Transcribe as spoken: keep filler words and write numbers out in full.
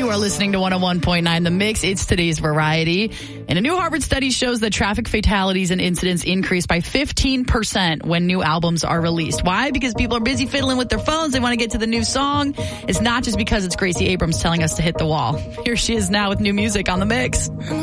You are listening to one oh one point nine The Mix. It's today's Variety. And a new Harvard study shows that traffic fatalities and incidents increase by fifteen percent when new albums are released. Why? Because people are busy fiddling with their phones. They want to get to the new song. It's not just because it's Gracie Abrams telling us to hit the wall. Here she is now with new music on The Mix.